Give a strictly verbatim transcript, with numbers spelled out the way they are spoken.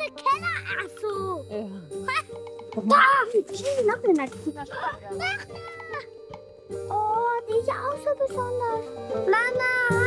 eine Keller. Ach so. Ja. Da, hier noch eine Natur. Oh, die ist ja auch so besonders. Mama.